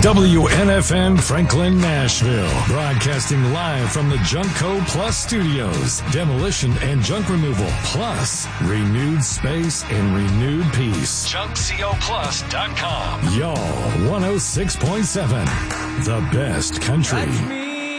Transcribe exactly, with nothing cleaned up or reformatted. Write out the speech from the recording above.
W N F N Franklin, Nashville. Broadcasting live from the Junkco Plus Studios. Demolition and junk removal, plus renewed space and renewed peace. junk co plus dot com. Y'all, one oh six point seven. The best country.